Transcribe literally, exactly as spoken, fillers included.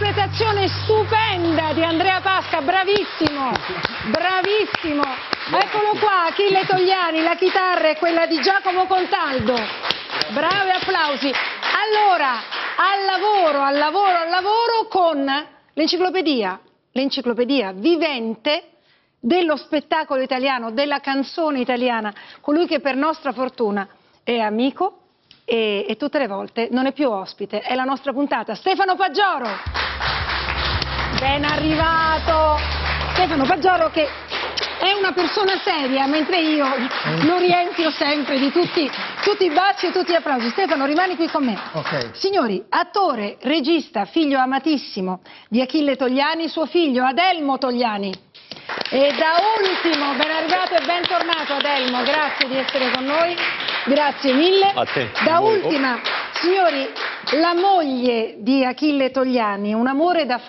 interpretazione stupenda di Andrea Pasca, bravissimo, bravissimo. Eccolo qua, Achille Togliani, la chitarra è quella di Giacomo Contaldo. Bravi, applausi. Allora, al lavoro, al lavoro, al lavoro con l'enciclopedia, l'enciclopedia vivente dello spettacolo italiano, della canzone italiana, colui che per nostra fortuna è amico e, e tutte le volte non è più ospite, è la nostra puntata. Stefano Paggioro, ben arrivato. Stefano Paggioro che è una persona seria, mentre io lo riempio sempre di tutti, tutti i baci e tutti gli applausi. Stefano, rimani qui con me. Okay. Signori, attore, regista, figlio amatissimo di Achille Togliani, suo figlio Adelmo Togliani. E da ultimo, ben arrivato e bentornato Adelmo, grazie di essere con noi, grazie mille. A te. Da A voi. ultima, signori, la moglie di Achille Togliani, un amore da